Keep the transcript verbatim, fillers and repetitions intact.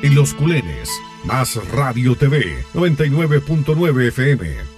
en Los Culenes. Más Radio T V, noventa y nueve punto nueve F M.